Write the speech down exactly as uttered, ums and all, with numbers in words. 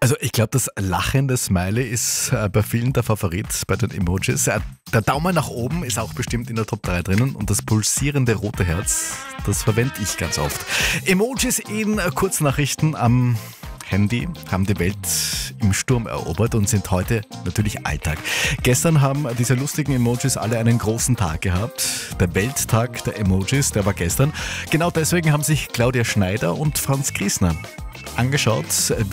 Also ich glaube, das lachende Smiley ist äh, bei vielen der Favorit bei den Emojis. Äh, der Daumen nach oben ist auch bestimmt in der Top drei drinnen und das pulsierende rote Herz, das verwende ich ganz oft. Emojis in äh, Kurznachrichten am Handy haben die Welt im Sturm erobert und sind heute natürlich Alltag. Gestern haben diese lustigen Emojis alle einen großen Tag gehabt. Der Welttag der Emojis, der war gestern. Genau deswegen haben sich Claudia Schneider und Franz Griesner angeschaut, wie